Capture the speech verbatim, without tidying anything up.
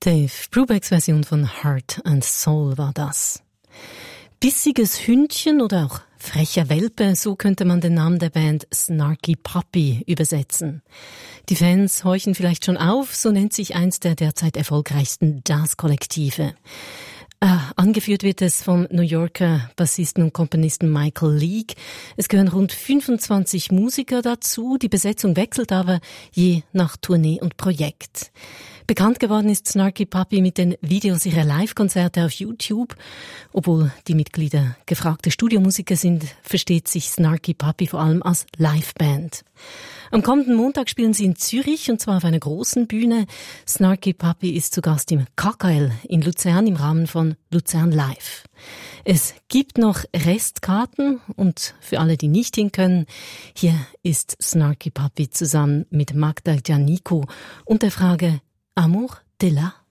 Dave Brubecks Version von Heart and Soul war das. Bissiges Hündchen oder auch frecher Welpe, so könnte man den Namen der Band Snarky Puppy übersetzen. Die Fans horchen vielleicht schon auf, so nennt sich eins der derzeit erfolgreichsten Jazzkollektive. Äh, angeführt wird es vom New Yorker Bassisten und Komponisten Michael League. Es gehören rund fünfundzwanzig Musiker dazu, die Besetzung wechselt aber je nach Tournee und Projekt. Bekannt geworden ist Snarky Puppy mit den Videos ihrer Live-Konzerte auf YouTube. Obwohl die Mitglieder gefragte Studiomusiker sind, versteht sich Snarky Puppy vor allem als Liveband. Am kommenden Montag spielen sie in Zürich, und zwar auf einer großen Bühne. Snarky Puppy ist zu Gast im K K L in Luzern im Rahmen von Luzern Live. Es gibt noch Restkarten, und für alle, die nicht hin können, hier ist Snarky Puppy zusammen mit Magda Giannico und der Frage Amour de la